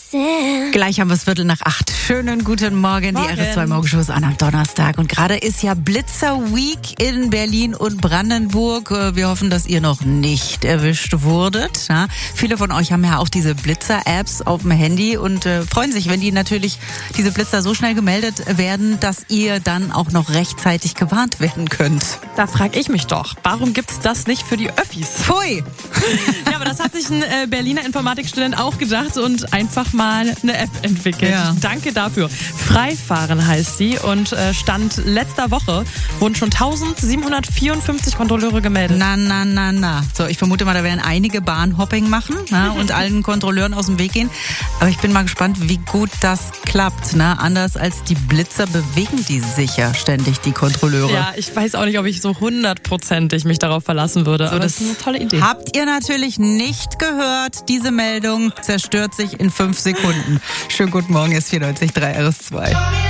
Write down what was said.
Gleich haben wir es 7:45. Schönen guten Morgen. Die RS2 Morgenshow ist an am Donnerstag. Und gerade ist ja Blitzer Week in Berlin und Brandenburg. Wir hoffen, dass ihr noch nicht erwischt wurdet. Ja, viele von euch haben ja auch diese Blitzer-Apps auf dem Handy und freuen sich, wenn diese Blitzer so schnell gemeldet werden, dass ihr dann auch noch rechtzeitig gewarnt werden könnt. Da frage ich mich doch, warum gibt's das nicht für die Öffis? Pfui! Ja, aber das hat sich ein Berliner Informatikstudent auch gedacht und einfach mal eine App entwickelt. Ja. Danke dafür. Freifahren heißt sie und Stand letzter Woche wurden schon 1754 Kontrolleure gemeldet. Na. So, ich vermute mal, da werden einige Bahnhopping machen, na, und allen Kontrolleuren aus dem Weg gehen. Aber ich bin mal gespannt, wie gut das klappt. Na? Anders als die Blitzer bewegen die sich ja ständig, die Kontrolleure. Ja, ich weiß auch nicht, ob ich so 100%ig mich darauf verlassen würde. So, aber das ist eine tolle Idee. Habt ihr natürlich nicht gehört. Diese Meldung zerstört sich in 5 Sekunden. Schönen guten Morgen, ist 94.3 RS2.